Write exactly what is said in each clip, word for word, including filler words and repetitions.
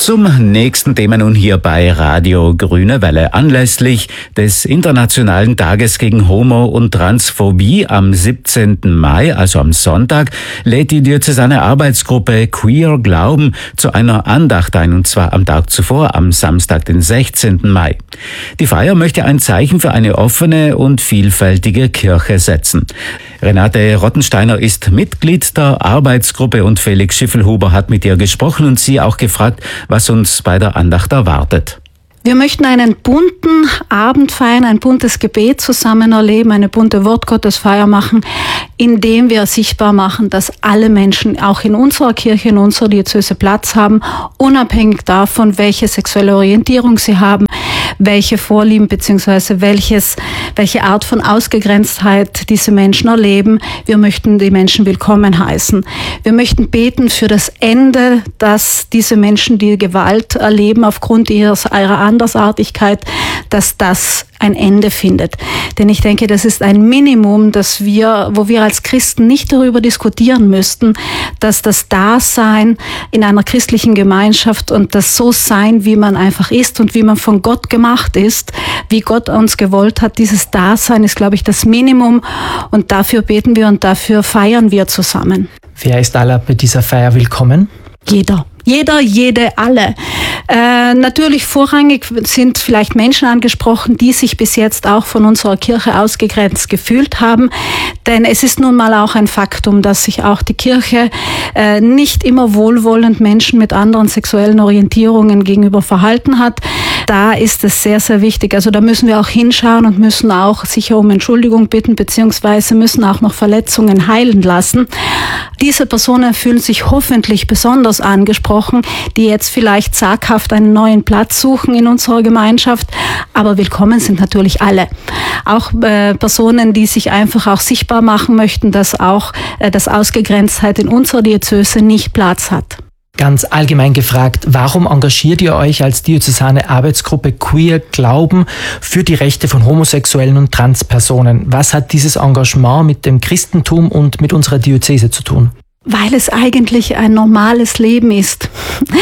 Zum nächsten Thema nun hier bei Radio Grüne Welle. Anlässlich des Internationalen Tages gegen Homo- und Transphobie am siebzehnten Mai, also am Sonntag, lädt die diözesane Arbeitsgruppe Queer Glauben zu einer Andacht ein, und zwar am Tag zuvor, am Samstag, den sechzehnten Mai. Die Feier möchte ein Zeichen für eine offene und vielfältige Kirche setzen. Renate Rottensteiner ist Mitglied der Arbeitsgruppe und Felix Schiffelhuber hat mit ihr gesprochen und sie auch gefragt, was uns bei der Andacht erwartet. Wir möchten einen bunten Abend feiern, ein buntes Gebet zusammen erleben, eine bunte Wortgottesfeier machen, indem wir sichtbar machen, dass alle Menschen auch in unserer Kirche, in unserer Diözese Platz haben, unabhängig davon, welche sexuelle Orientierung sie haben, welche Vorlieben bzw. welches, welche Art von Ausgegrenztheit diese Menschen erleben. Wir möchten die Menschen willkommen heißen. Wir möchten beten für das Ende, dass diese Menschen, die Gewalt erleben aufgrund ihres, ihrer Andersartigkeit, dass das ein Ende findet. Denn ich denke, das ist ein Minimum, dass wir, wo wir als Christen nicht darüber diskutieren müssten, dass das Dasein in einer christlichen Gemeinschaft und das so sein, wie man einfach ist und wie man von Gott gemacht ist, wie Gott uns gewollt hat, dieses Dasein ist, glaube ich, das Minimum, und dafür beten wir und dafür feiern wir zusammen. Wer ist alle bei dieser Feier willkommen? Jeder. Jeder, jede, alle. Äh, natürlich vorrangig sind vielleicht Menschen angesprochen, die sich bis jetzt auch von unserer Kirche ausgegrenzt gefühlt haben. Denn es ist nun mal auch ein Faktum, dass sich auch die Kirche äh, nicht immer wohlwollend Menschen mit anderen sexuellen Orientierungen gegenüber verhalten hat. Da ist es sehr, sehr wichtig. Also da müssen wir auch hinschauen und müssen auch sicher um Entschuldigung bitten, beziehungsweise müssen auch noch Verletzungen heilen lassen. Diese Personen fühlen sich hoffentlich besonders angesprochen, die jetzt vielleicht zaghaft einen neuen Platz suchen in unserer Gemeinschaft. Aber willkommen sind natürlich alle. Auch äh, Personen, die sich einfach auch sichtbar machen möchten, dass auch äh, das Ausgegrenztheit in unserer Diözese nicht Platz hat. Ganz allgemein gefragt, warum engagiert ihr euch als diözesane Arbeitsgruppe Queer Glauben für die Rechte von homosexuellen und Transpersonen? Was hat dieses Engagement mit dem Christentum und mit unserer Diözese zu tun? Weil es eigentlich ein normales Leben ist,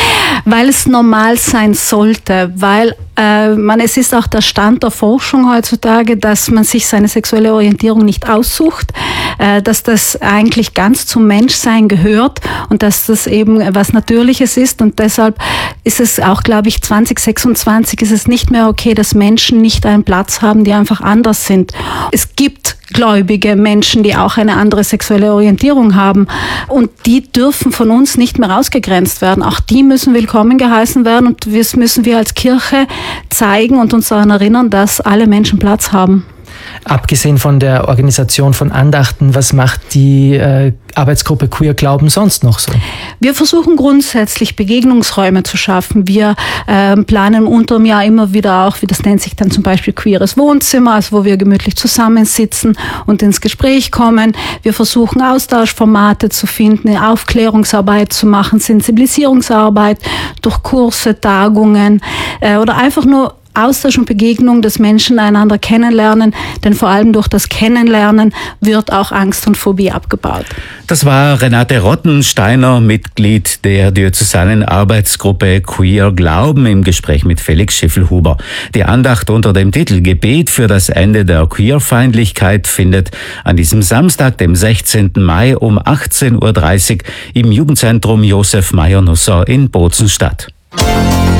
weil es normal sein sollte, weil äh, man, es ist auch der Stand der Forschung heutzutage, dass man sich seine sexuelle Orientierung nicht aussucht, äh, dass das eigentlich ganz zum Menschsein gehört und dass das eben was Natürliches ist, und deshalb ist es auch, glaube ich, zwanzig sechsundzwanzig ist es nicht mehr okay, dass Menschen nicht einen Platz haben, die einfach anders sind. Es gibt gläubige Menschen, die auch eine andere sexuelle Orientierung haben. Und die dürfen von uns nicht mehr ausgegrenzt werden. Auch die müssen willkommen geheißen werden. Und das müssen wir als Kirche zeigen und uns daran erinnern, dass alle Menschen Platz haben. Abgesehen von der Organisation von Andachten, was macht die äh, Arbeitsgruppe Queer Glauben sonst noch so? Wir versuchen grundsätzlich Begegnungsräume zu schaffen. Wir äh, planen unter dem Jahr immer wieder auch, wie das nennt sich dann zum Beispiel queeres Wohnzimmer, also wo wir gemütlich zusammensitzen und ins Gespräch kommen. Wir versuchen Austauschformate zu finden, Aufklärungsarbeit zu machen, Sensibilisierungsarbeit durch Kurse, Tagungen äh, oder einfach nur Austausch und Begegnung, dass Menschen einander kennenlernen, denn vor allem durch das Kennenlernen wird auch Angst und Phobie abgebaut. Das war Renate Rottensteiner, Mitglied der diözesanen Arbeitsgruppe Queer Glauben, im Gespräch mit Felix Schiffelhuber. Die Andacht unter dem Titel Gebet für das Ende der Queerfeindlichkeit findet an diesem Samstag, dem sechzehnten Mai um achtzehn Uhr dreißig im Jugendzentrum Josef Mayer-Nusser in Bozen statt.